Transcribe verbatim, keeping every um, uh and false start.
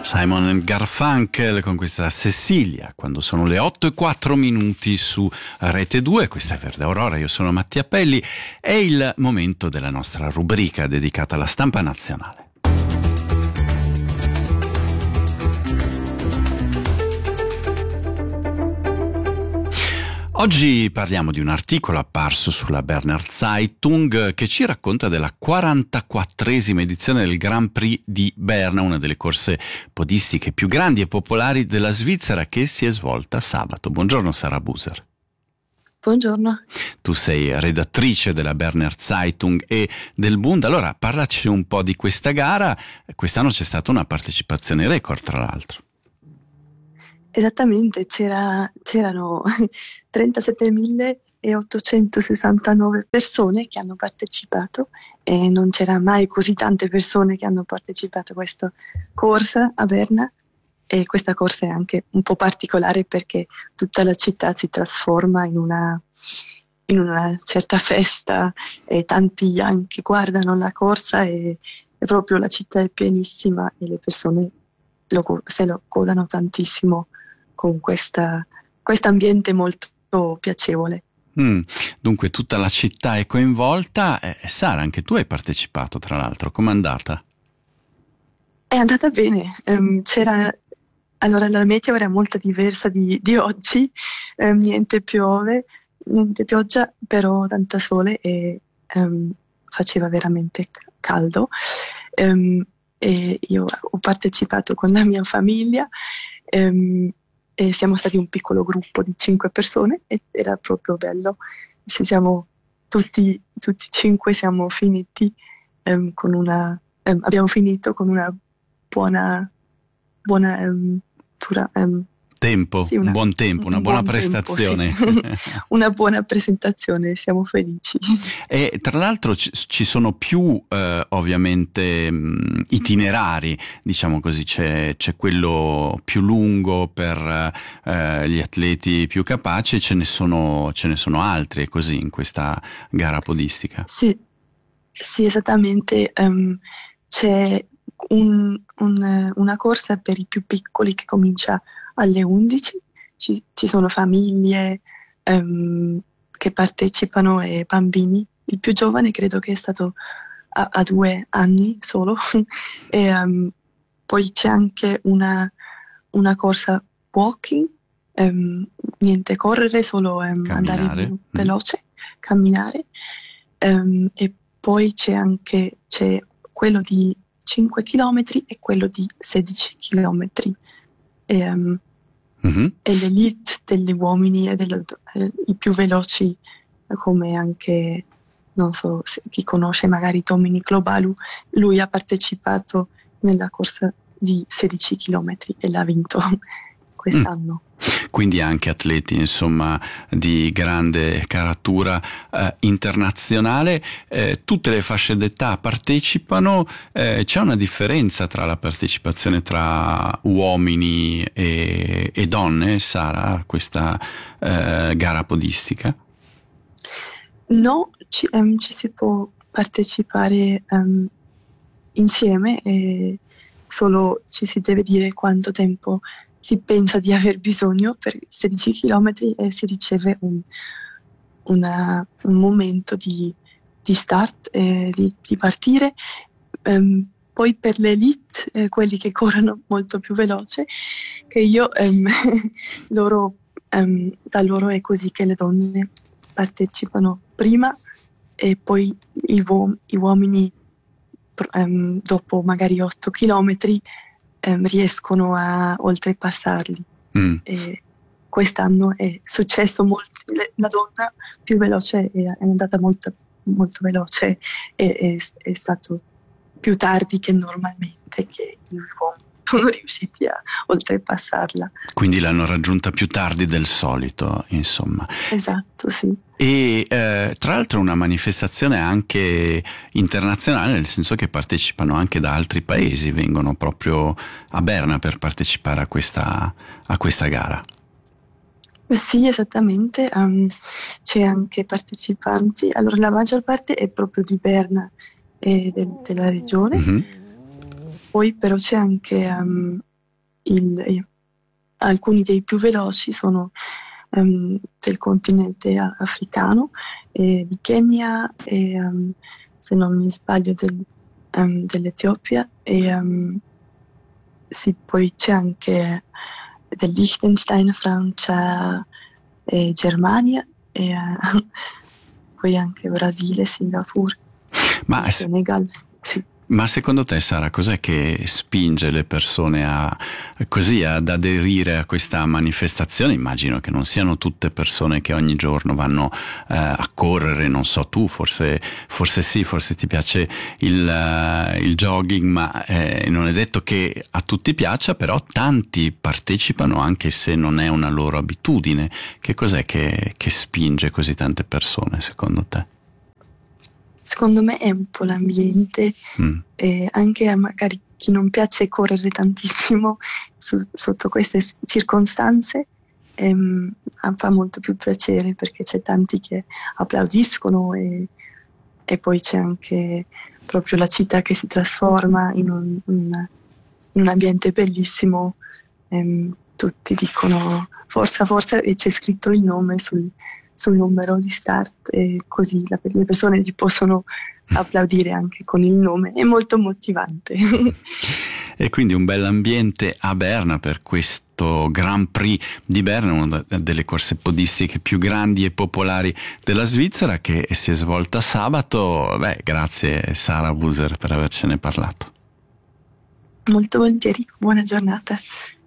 Simon and Garfunkel con questa Cecilia, quando sono le otto e quattro minuti su Rete due. Questa è Verde Aurora, io sono Mattia Pelli. È il momento della nostra rubrica dedicata alla stampa nazionale. Oggi parliamo di un articolo apparso sulla Berner Zeitung che ci racconta della quarantaquattresima edizione del Grand Prix di Berna, una delle corse podistiche più grandi e popolari della Svizzera, che si è svolta sabato. Buongiorno Sara Buser. Buongiorno. Tu sei redattrice della Berner Zeitung e del Bund. Allora, parlaci un po' di questa gara. Quest'anno c'è stata una partecipazione record, tra l'altro. Esattamente, c'era, c'erano trentasettemilaottocentosessantanove persone che hanno partecipato e non c'era mai così tante persone che hanno partecipato a questa corsa a Berna. E questa corsa è anche un po' particolare perché tutta la città si trasforma in una, in una certa festa e tanti anche guardano la corsa e, e proprio la città è pienissima e le persone lo, se lo godano tantissimo con questa ambiente molto piacevole. Mm, dunque tutta la città è coinvolta. Eh, Sara, anche tu hai partecipato, tra l'altro, com'è andata? È andata bene, um, c'era allora la meteo era molto diversa di, di oggi, um, niente piove, niente pioggia, però tanta sole e um, faceva veramente caldo. Um, e io ho partecipato con la mia famiglia. Um, E siamo stati un piccolo gruppo di cinque persone e era proprio bello. Ci siamo tutti, tutti cinque siamo finiti um, con una um, abbiamo finito con una buona buona um, tura, um, tempo, sì, una, un buon tempo, una un buona buon prestazione. Tempo, sì. Una buona presentazione, siamo felici. E tra l'altro ci, ci sono più eh, ovviamente mh, itinerari, diciamo così, c'è, c'è quello più lungo per eh, gli atleti più capaci e ce ne sono, ce ne sono altri, così, in questa gara podistica. Sì, sì, esattamente. Um, c'è un, un, una corsa per i più piccoli che comincia alle undici, ci, ci sono famiglie um, che partecipano e bambini. Il più giovane credo che è stato a, a due anni solo. E um, poi c'è anche una, una corsa walking, um, niente correre, solo um, andare veloce, mm. camminare. Um, e poi c'è anche c'è quello di cinque chilometri e quello di sedici chilometri. E, um, mm-hmm. e l'elite degli uomini e delle, eh, i più veloci, come anche, non so se chi conosce magari Dominic Lobalu, lui ha partecipato nella corsa di sedici chilometri e l'ha vinto quest'anno. Mm. Quindi anche atleti, insomma, di grande caratura eh, internazionale. Eh, tutte le fasce d'età partecipano. Eh, c'è una differenza tra la partecipazione tra uomini e, e donne, Sara, a questa eh, gara podistica? No, ci, um, ci si può partecipare um, insieme e solo ci si deve dire quanto tempo si pensa di aver bisogno per sedici chilometri e si riceve un, una, un momento di, di start, eh, di, di partire. Um, poi per l'elite, eh, quelli che corrono molto più veloce, che io, um, loro, um, da loro è così che le donne partecipano prima e poi i, vo- i uomini um, dopo magari otto chilometri Um, riescono a oltrepassarli. Mm. E quest'anno è successo molto, la donna più veloce è, è andata molto, molto veloce e è, è stato più tardi che normalmente che gli uomini sono riusciti a oltrepassarla. Quindi l'hanno raggiunta più tardi del solito, insomma. Esatto, sì. E eh, tra l'altro una manifestazione anche internazionale, nel senso che partecipano anche da altri paesi, vengono proprio a Berna per partecipare a questa, a questa gara. Sì, esattamente. Um, c'è anche partecipanti. Allora la maggior parte è proprio di Berna e de- della regione. Mm-hmm. Poi però c'è anche um, il, alcuni dei più veloci sono um, del continente africano, e di Kenya e um, se non mi sbaglio del, um, dell'Etiopia, e um, sì, poi c'è anche del Liechtenstein, Francia e Germania, e uh, poi anche Brasile, Singapore, Ma, e Senegal. Sì. Ma secondo te, Sara, cos'è che spinge le persone a così ad aderire a questa manifestazione? Immagino che non siano tutte persone che ogni giorno vanno eh, a correre, non so tu, forse, forse sì, forse ti piace il, uh, il jogging, ma eh, non è detto che a tutti piaccia, però tanti partecipano anche se non è una loro abitudine. Che cos'è che, che spinge così tante persone, secondo te? Secondo me è un po' l'ambiente, Mm. e anche a magari chi non piace correre tantissimo su, sotto queste circostanze ehm, fa molto più piacere, perché c'è tanti che applaudiscono, e, e poi c'è anche proprio la città che si trasforma in un, un, in un ambiente bellissimo. Ehm, tutti dicono forza, forza, e c'è scritto il nome sul sul numero di start, e così la, le persone ti possono applaudire anche con il nome. È molto motivante. E quindi un bell'ambiente a Berna per questo Grand Prix di Berna, una delle corse podistiche più grandi e popolari della Svizzera, che si è svolta sabato. Beh, grazie Sara Buser per avercene parlato. Molto volentieri, buona giornata.